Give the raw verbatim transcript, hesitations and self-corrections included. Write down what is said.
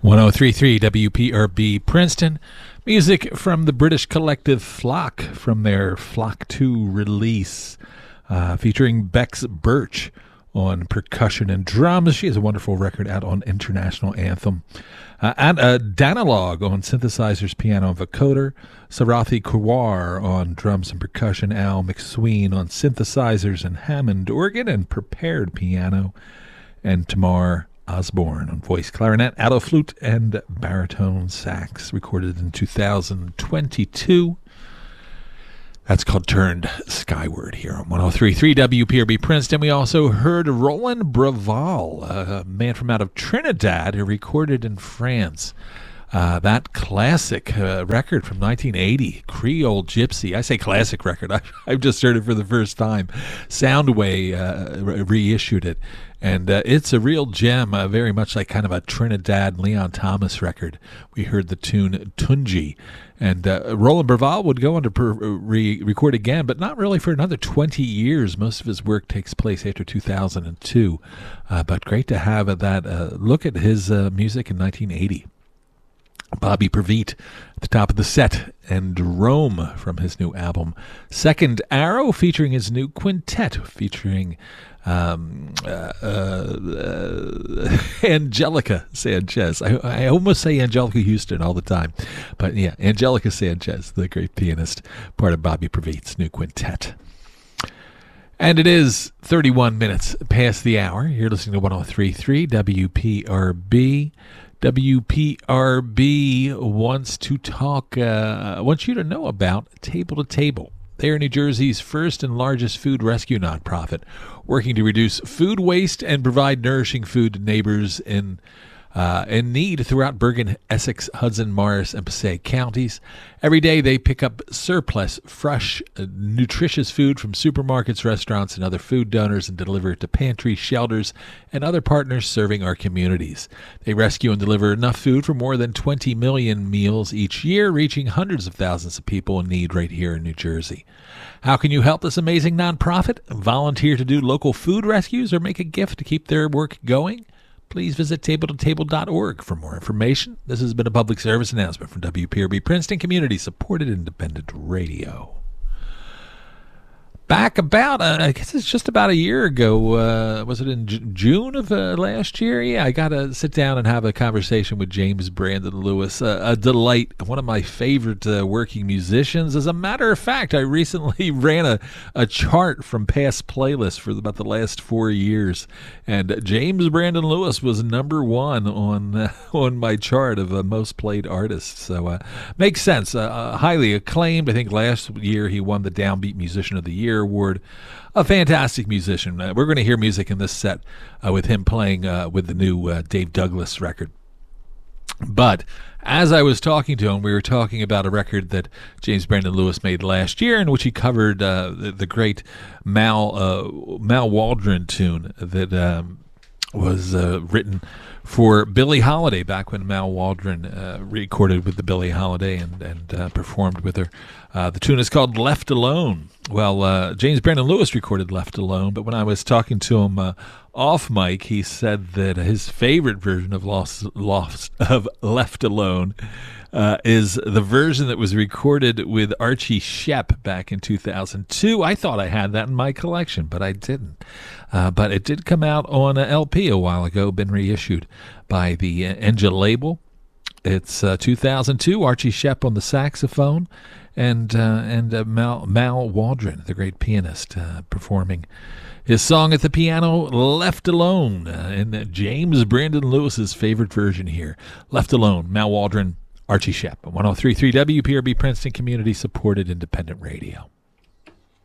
one oh three point three W P R B Princeton. Music from the British collective Flock from their Flock two release, uh, featuring Bex Birch on percussion and drums. She has a wonderful record out on International Anthem. Uh, and uh, Danilog on synthesizers, piano, and vocoder. Sarathi Kawar on drums and percussion. Al McSween on synthesizers and Hammond organ and prepared piano. And Tamar Osborne on voice, clarinet, alto flute, and baritone sax, recorded in two thousand twenty-two. That's called Turned Skyward here on one oh three point three W P R B Princeton. We also heard Roland Braval, a man from out of Trinidad who recorded in France. Uh, that classic uh, record from nineteen eighty, Creole Gypsy. I say classic record. I, I've just heard it for the first time. Soundway uh, re- reissued it. And uh, it's a real gem, uh, very much like kind of a Trinidad Leon Thomas record. We heard the tune Tunji. And uh, Roland Braval would go on to per- re- record again, but not really for another twenty years. Most of his work takes place after two thousand two. Uh, but great to have uh, that uh, look at his uh, music in nineteen eighty. Bobby Previtt at the top of the set, and Rome from his new album Second Arrow, featuring his new quintet, featuring um, uh, uh, Angelica Sanchez. I, I almost say Angelica Houston all the time, but yeah, Angelica Sanchez, the great pianist, part of Bobby Previtt's new quintet. And it is thirty-one minutes past the hour. You're listening to one oh three point three W P R B. W P R B wants to talk, uh, wants you to know about Table to Table. They are New Jersey's first and largest food rescue nonprofit, working to reduce food waste and provide nourishing food to neighbors in uh, in need throughout Bergen, Essex, Hudson, Morris, and Passaic counties. Every day they pick up surplus, fresh, uh, nutritious food from supermarkets, restaurants, and other food donors and deliver it to pantries, shelters, and other partners serving our communities. They rescue and deliver enough food for more than twenty million meals each year, reaching hundreds of thousands of people in need right here in New Jersey. How can you help this amazing nonprofit? Volunteer to do local food rescues or make a gift to keep their work going? Please visit table to table dot org for more information. This has been a public service announcement from W P R B Princeton Community Supported Independent Radio. Back about, uh, I guess it's just about a year ago, uh, was it in J- June of uh, last year? Yeah, I got to sit down and have a conversation with James Brandon Lewis, uh, a delight, one of my favorite uh, working musicians. As a matter of fact, I recently ran a, a chart from past playlists for about the last four years, and James Brandon Lewis was number one on uh, on my chart of uh, most played artists. So uh, makes sense. Uh, uh, highly acclaimed. I think last year he won the Downbeat Musician of the Year award. A fantastic musician. Uh, we're going to hear music in this set uh, with him playing uh, with the new uh, Dave Douglas record. But as I was talking to him, we were talking about a record that James Brandon Lewis made last year, in which he covered uh, the, the great Mal uh, Mal Waldron tune that um, was uh, written for Billie Holiday, back when Mal Waldron uh, recorded with the Billie Holiday and, and uh, performed with her. Uh, the tune is called Left Alone. Well, uh, James Brandon Lewis recorded Left Alone, but when I was talking to him uh, off mic, he said that his favorite version of Lost, Lost of Left Alone uh, is the version that was recorded with Archie Shepp back in two thousand two. I thought I had that in my collection, but I didn't. Uh, but it did come out on a L P a while ago, been reissued by the uh, Enja label. It's uh, two thousand two, Archie Shepp on the saxophone, and uh, and uh, Mal, Mal Waldron, the great pianist, uh, performing his song at the piano, Left Alone, uh, in uh, James Brandon Lewis's favorite version here. Left Alone, Mal Waldron, Archie Shepp, one oh three point three W P R B Princeton Community Supported Independent Radio.